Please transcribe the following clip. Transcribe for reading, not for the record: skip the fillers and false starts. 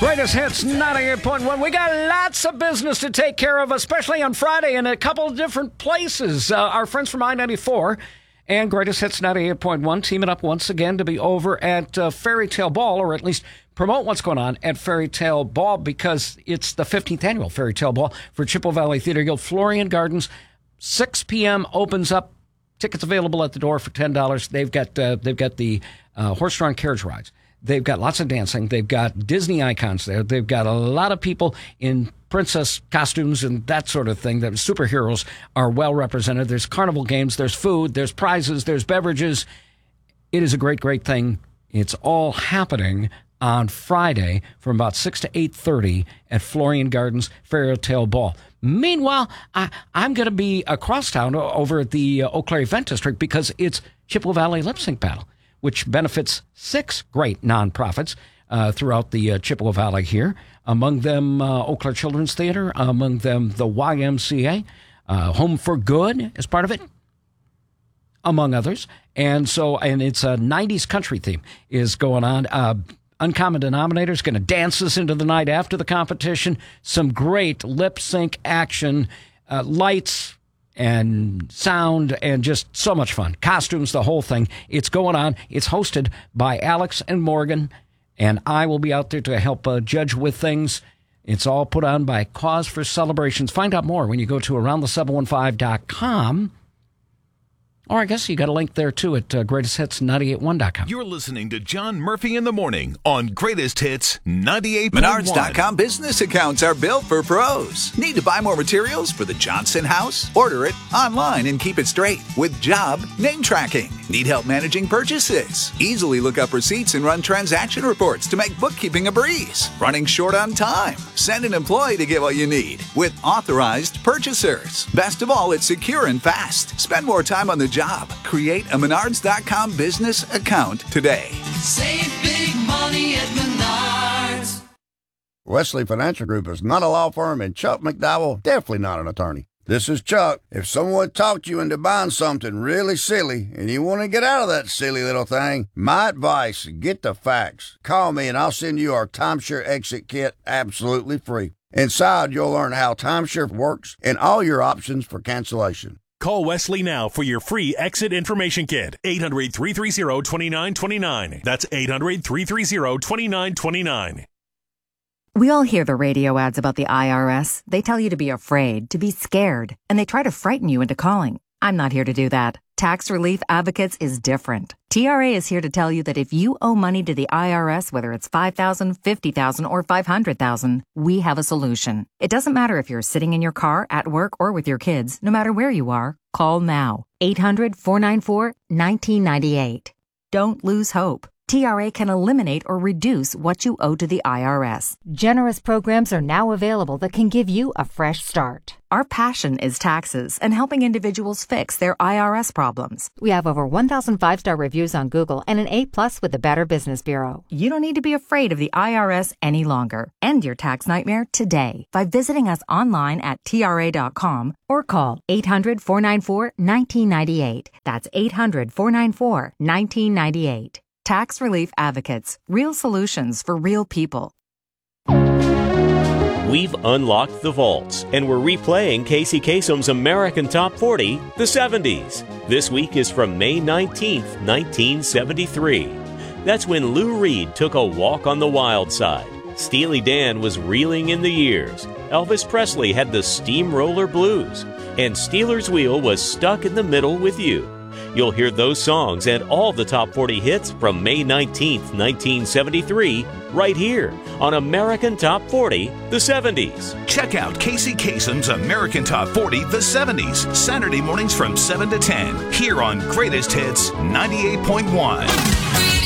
Greatest Hits 98.1. We got lots of business to take care of, especially on Friday in a couple of different places. Our friends from I-94 and Greatest Hits 98.1 teaming up once again to be over at Fairy Tale Ball, or at least promote what's going on at Fairy Tale Ball, because it's the 15th annual Fairy Tale Ball for Chippewa Valley Theater Guild. Florian Gardens, 6 p.m. opens up. Tickets available at the door for $10. They've got the horse-drawn carriage rides. They've got lots of dancing. They've got Disney icons there. They've got a lot of people in princess costumes and that sort of thing. The superheroes are well represented. There's carnival games. There's food. There's prizes. There's beverages. It is a great, great thing. It's all happening on Friday from about 6 to 8:30 at Florian Gardens Fairy Tale Ball. Meanwhile, I'm going to be across town over at the Eau Claire Event District because it's Chippewa Valley Lip Sync Battle, which benefits 6 great nonprofits throughout the Chippewa Valley here. Among them, Eau Claire Children's Theater. Among them, the YMCA. Home for Good is part of it, among others. And it's a 90s country theme is going on. Uncommon Denominators going to dance us into the night after the competition. Some great lip sync action, lights and sound, and just so much fun. Costumes, the whole thing. It's going on. It's hosted by Alex and Morgan, and I will be out there to help judge with things. It's all put on by Cause for Celebrations. Find out more when you go to aroundthe715.com. Or I guess you got a link there, too, at greatesthits981.com. You're listening to John Murphy in the Morning on Greatest Hits 98.1. Menards.com business accounts are built for pros. Need to buy more materials for the Johnson house? Order it online and keep it straight with job name tracking. Need help managing purchases? Easily look up receipts and run transaction reports to make bookkeeping a breeze. Running short on time? Send an employee to get what you need with authorized purchasers. Best of all, it's secure and fast. Spend more time on the job. Create a Menards.com business account today. Save big money at Menards. Wesley Financial Group is not a law firm, and Chuck McDowell definitely not an attorney. This is Chuck. If someone talked you into buying something really silly and you want to get out of that silly little thing, my advice, get the facts. Call me and I'll send you our timeshare exit kit absolutely free. Inside, you'll learn how timeshare works and all your options for cancellation. Call Wesley now for your free exit information kit. 800-330-2929. That's 800-330-2929. We all hear the radio ads about the IRS. They tell you to be afraid, to be scared, and they try to frighten you into calling. I'm not here to do that. Tax Relief Advocates is different. TRA is here to tell you that if you owe money to the IRS, whether it's $5,000, $50,000, or $500,000, we have a solution. It doesn't matter if you're sitting in your car, at work, or with your kids. No matter where you are, call now. 800-494-1998. Don't lose hope. TRA can eliminate or reduce what you owe to the IRS. Generous programs are now available that can give you a fresh start. Our passion is taxes and helping individuals fix their IRS problems. We have over 1,000 5-star reviews on Google and an A+ with the Better Business Bureau. You don't need to be afraid of the IRS any longer. End your tax nightmare today by visiting us online at TRA.com or call 800-494-1998. That's 800-494-1998. Tax Relief Advocates. Real solutions for real people. We've unlocked the vaults, and we're replaying Casey Kasem's American Top 40, the 70s. This week is from May 19th, 1973. That's when Lou Reed took a walk on the wild side. Steely Dan was reeling in the years. Elvis Presley had the Steamroller Blues. And Steelers Wheel was stuck in the middle with you. You'll hear those songs and all the top 40 hits from May 19th, 1973, right here on American Top 40, the 70s. Check out Casey Kasem's American Top 40, the 70s, Saturday mornings from 7 to 10, here on Greatest Hits 98.1.